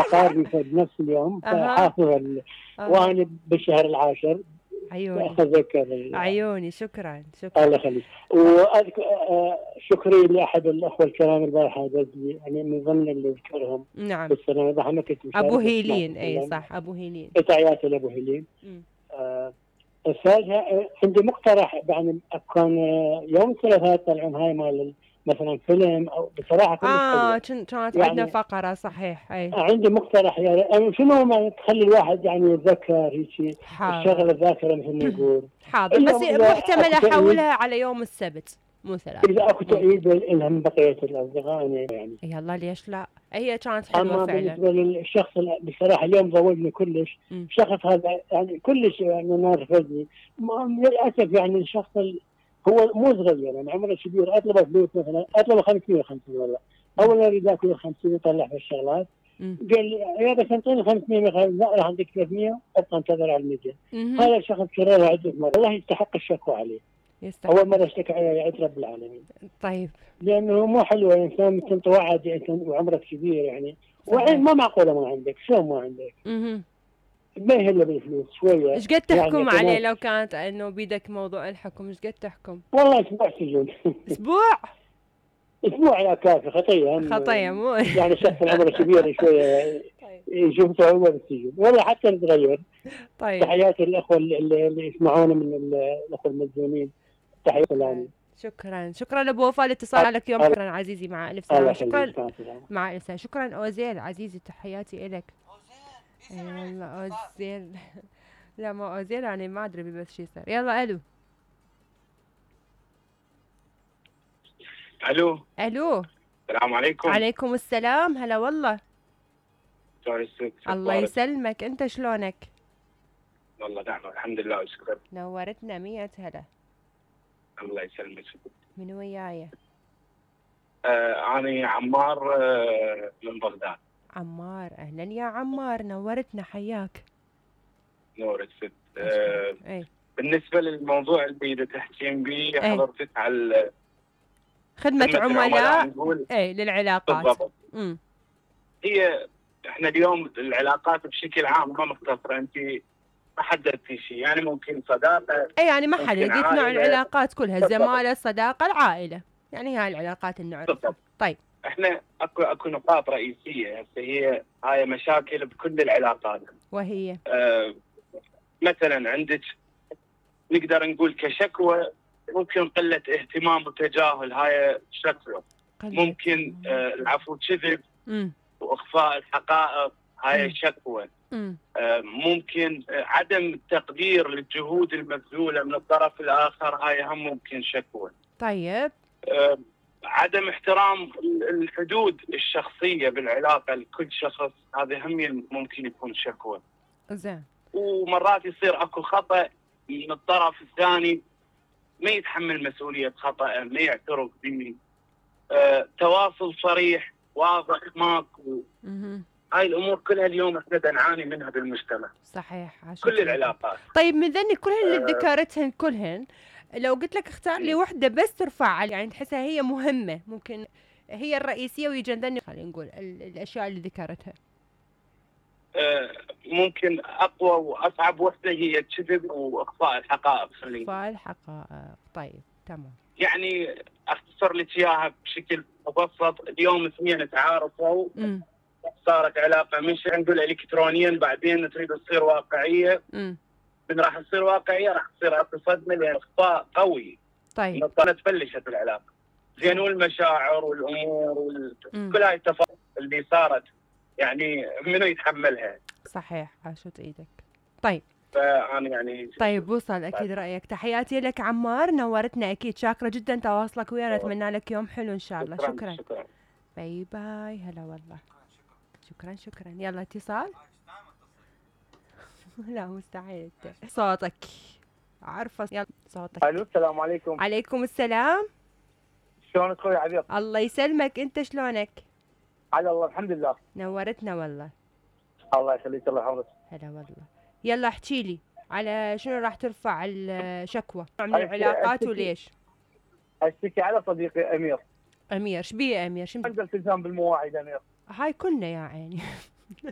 أقاربي في نفس اليوم، اها فحافظ وأنا بالشهر العاشر عيوني أتذكر عيوني، شكرا الله شكرا. يخليك. وأذكر شكري لأحد الأخوة الكرام البارحة، يعني من ضمن اللي ذكرهم في نعم، السنة، إذا أنا كنت ابو مشارك بس ما هيلين، اي أتكلم. صح، ابو هيلين. تحياتي لأبو هليل. مم. الثالثة عندي مقترح، يعني كان يوم الثلاثاء طلعون هاي مال مثلا فيلم، أو بصراحة كلش حلوة كانت عندنا يعني. فقرة صحيح، اي عندي مقترح يعني شنو ما تخلي الواحد يعني يتذكر هيك، حاضر. الشغل الذاكرة مثل ما يقول. حاضر، بس إلا إذا محتمل أكو تأييد، احولها على يوم السبت مو إذا ثلاثاء، أكو ممكن. تأييد لها من بقية الأصدقاء يعني. يلا ليش لا، هي كانت حلوة أما فعلا. بالنسبة للشخص بصراحة اليوم ضوجني كلش. مم. الشخص هذا يعني كلش يعني نرفزني للأسف. يعني الشخص هو مو صغير، يعني عمره كبير. أطلب فلوس مثلا، أطلب 550 والله. مم. أول ما أريد آكل 50 يطلع في الشغلات. مم. قال لي يا بس انطيني 500 مثلا، لا راح اديك 300 ابقى انتظر على 200. مهم. هذا الشخص كررها عده مرات، والله يستحق الشكوى عليه. اول يستحق. مره اشتكى عليه يعد رب العالمين، طيب. لانه مو حلو انسان مثل توعد انت وعمرك كبير يعني. وعين صحيح. ما معقوله ما عندك، شلون ما عندك؟ مهم. ما يهل بالفلوس شويه ايش قد يعني تحكم عليه كناس. لو كانت انه بيدك موضوع الحكم؟ ايش قد تحكم؟ والله اسبوع سجن. اسبوع؟ اسبوع يا كافي خطيه هم. خطية مو يعني الشخص العمر كبير شويه طيب. يشوف صعوبه بالسجن، والله حتى نتغير. طيب. تحياتي للاخوه اللي يسمعونا من الاخوه المسلمين. تحية شكرا سلامي. شكرا شكرا لابو وفاء لاتصالك يوم. شكرا عزيزي، مع الف الله سلامة. شكرا. يخليك، مع السلامة. مع الف سلامة. شكرا اوزيل عزيزي، تحياتي الك. يلا اوزيل. لا ما اوزيل يعني ما ادري بس شي صار. يلا الو. الو. الو. السلام عليكم. عليكم السلام، هلا والله. دكتور الست، الله اخبارك؟ يسلمك، انت شلونك؟ والله نعم الحمد لله وشكرا. نورتنا 100 هلا. الله يسلمك. من وياي؟ انا عمار من بغداد. عمار، اهلا يا عمار، نورتنا، حياك. نور الست. اشكرك. اي بالنسبه للموضوع اللي تحكين به اي، حضرتك على خدمة خدمه العملاء عملاء. نقول. اي للعلاقات. بالضبط. امم هي احنا اليوم العلاقات بشكل عام ما مختصره، انت ما حددتي شيء، يعني ممكن صداقه، اي يعني ما ممكن حددت نوع عائله. العلاقات كلها، بالضبط. الزمالة، الصداقة، العائلة، يعني هاي العلاقات اللي نعرفها. بالضبط. طيب. احنا اكو نقاط رئيسيه هسه، هاي مشاكل بكل العلاقات. وهي مثلا عندك نقدر نقول كشكوى، ممكن قله اهتمام وتجاهل، هاي شكوى. ممكن العفو كذب واخفاء الحقائق، هاي شكوى. ممكن عدم التقدير للجهود المبذوله من الطرف الاخر، هاي هم ممكن شكوى. طيب. عدم احترام الحدود الشخصيه بالعلاقه لكل شخص، هذا هم ممكن يكون شكوى. زين. ومرات يصير اكو خطا من الطرف الثاني، ما يتحمل مسؤوليه خطأه، ما يعترف به. تواصل صريح واضح ماكو. هاي الامور كلها اليوم احنا نعاني منها بالمجتمع. صحيح. كل العلاقات. طيب من ذني كلهن اللي ذكرتهن كلهن، لو قلت لك اختار لي وحده بس ترفع علي، يعني تحسها هي مهمه، ممكن هي الرئيسيه ويجندني، خلينا نقول الاشياء اللي ذكرتها. ممكن اقوى واصعب وحده هي الكذب واخفاء الحقائق. اخفاء الحقائق. طيب تمام. يعني اختصر لك اياها بشكل مبسط. اليوم اثنين تعارفوا، صارت علاقه مش نقول الكترونيا، بعدين تريد تصير واقعيه. من راح تصير واقعيه راح تصير اكو صدمه، لان اخفاء قوي. طيب. تبلشت العلاقه. زين، والمشاعر والامور كل هاي التفاصيل اللي صارت، يعني منو يتحملها؟ صحيح، عاشت ايدك. طيب. فانا يعني طيب وصل اكيد رايك. تحياتي لك عمار، نورتنا اكيد. شاكره جدا تواصلك ويانا، اتمنى لك يوم حلو ان شاء الله. شكرا. باي باي. هلا والله. شكرا. يلا اتصال. لا مستحيل صوتك عارفه. يلا صوتك. الو، السلام عليكم. عليكم السلام. شلونك اخوي عبير؟ الله يسلمك، انت شلونك؟ على الله الحمد لله. نورتنا والله. الله يخليك، الله يحفظك. هلا والله. يلا احكي لي على شنو راح ترفع الشكوى من العلاقات وليش؟ اشتكي على صديقي امير. امير، ايش بيه امير؟ عنده التزام بالمواعيد امير. هاي كلنا يا عيني.